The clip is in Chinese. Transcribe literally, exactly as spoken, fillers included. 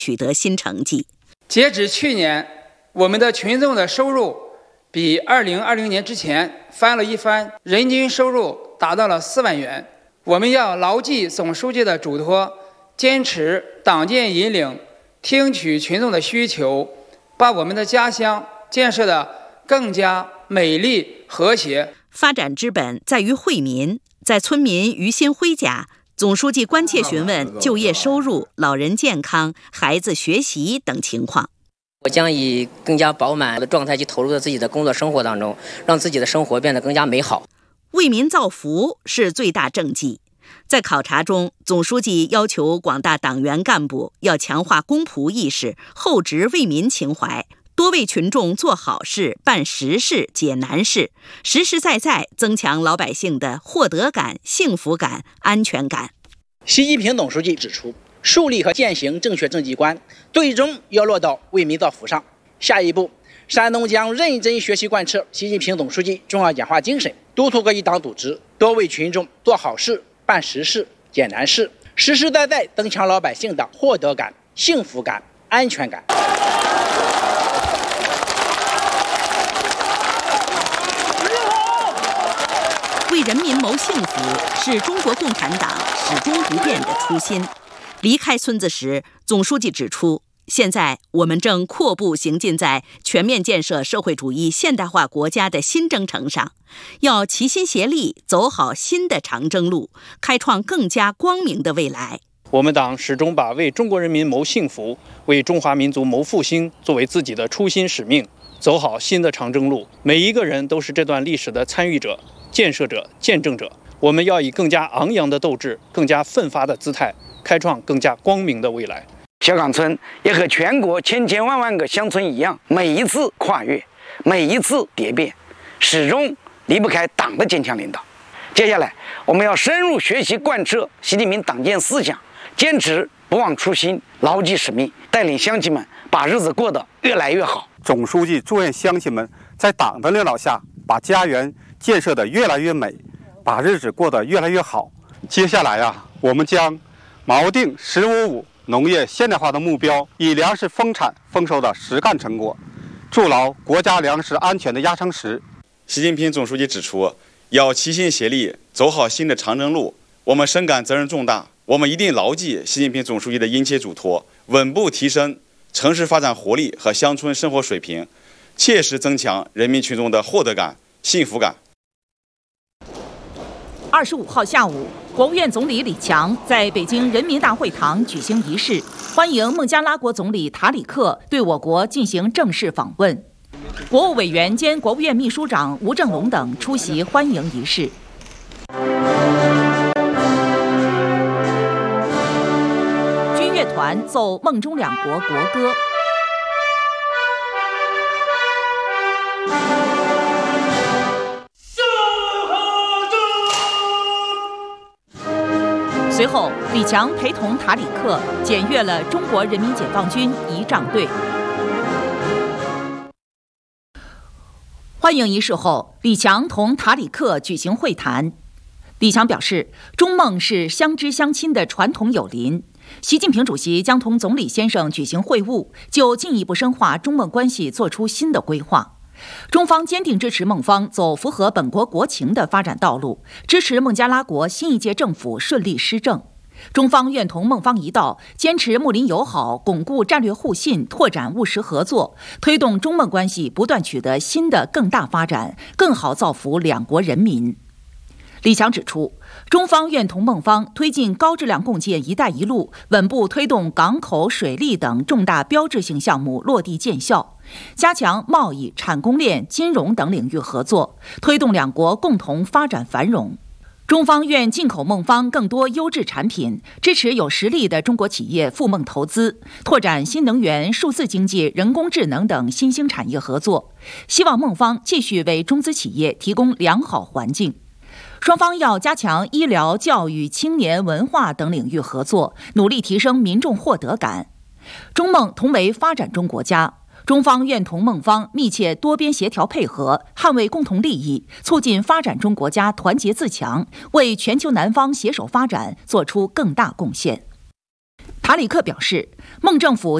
取得新成绩。 截止去年，我们的群众的收入比二零二零年之前翻了一番，人均收入达到了四万元。我们要牢记总书记的嘱托，坚持党建引领，听取群众的需求，把我们的家乡建设得更加美丽和谐。 发展之本在于惠民，在村民于心辉家，总书记关切询问就业收入、老人健康、孩子学习等情况。 我将以更加饱满的状态去投入到自己的工作生活当中，让自己的生活变得更加美好。 为民造福是最大政绩。在考察中，总书记要求广大党员干部要强化公仆意识，厚植为民情怀，多为群众做好事、办实事、解难事，实实在在增强老百姓的获得感、幸福感、安全感。 习近平总书记指出，树立和践行正确政绩观，最终要落到为民造福上。下一步，山东将认真学习贯彻习近平总书记重要讲话精神，督促各级党组织多为群众做好事、办实事、解难事，实实在在增强老百姓的获得感、幸福感、安全感。 为人民谋幸福是中国共产党始终不变的初心。离开村子时，总书记指出，现在我们正阔步行进在全面建设社会主义现代化国家的新征程上，要齐心协力走好新的长征路，开创更加光明的未来。 我们党始终把为中国人民谋幸福、为中华民族谋复兴作为自己的初心使命，走好新的长征路。每一个人都是这段历史的参与者、建设者、见证者。我们要以更加昂扬的斗志、更加奋发的姿态，开创更加光明的未来。 小岗村也和全国千千万万个乡村一样，每一次跨越，每一次蝶变，始终离不开党的坚强领导。接下来，我们要深入学习贯彻习近平党建思想，坚持不忘初心，牢记使命，带领乡亲们把日子过得越来越好。 总书记祝愿乡亲们在党的领导下，把家园建设得越来越美，把日子过得越来越好。接下来啊，我们将锚定“十五五”农业现代化的目标，以粮食丰产丰收的实干成果，筑牢国家粮食安全的压舱石。 习近平总书记指出，要齐心协力走好新的长征路。我们深感责任重大，我们一定牢记习近平总书记的殷切嘱托，稳步提升城市发展活力和乡村生活水平，切实增强人民群众的获得感、幸福感。 二十五号下午，国务院总理李强在北京人民大会堂举行仪式，欢迎孟加拉国总理塔里克对我国进行正式访问。国务委员兼国务院秘书长吴政龙等出席欢迎仪式。军乐团奏孟中两国国歌。随后，李强陪同塔里克检阅了中国人民解放军仪仗队。欢迎仪式后，李强同塔里克举行会谈。李强表示，中孟是相知相亲的传统友邻，习近平主席将同总理先生举行会晤，就进一步深化中孟关系做出新的规划。中方坚定支持孟方走符合本国国情的发展道路，支持孟加拉国新一届政府顺利施政。中方愿同孟方一道，坚持睦邻友好，巩固战略互信，拓展务实合作，推动中孟关系不断取得新的更大发展，更好造福两国人民。李强指出，中方愿同孟方推进高质量共建“一带一路”，稳步推动港口、水利等重大标志性项目落地见效，加强贸易、产供链、金融等领域合作，推动两国共同发展繁荣。中方愿进口孟方更多优质产品，支持有实力的中国企业赴孟投资，拓展新能源、数字经济、人工智能等新兴产业合作。希望孟方继续为中资企业提供良好环境。双方要加强医疗、教育、青年、文化等领域合作，努力提升民众获得感。中孟同为发展中国家，中方愿同孟方密切多边协调配合，捍卫共同利益，促进发展中国家团结自强，为全球南方携手发展做出更大贡献。 塔里克表示，孟政府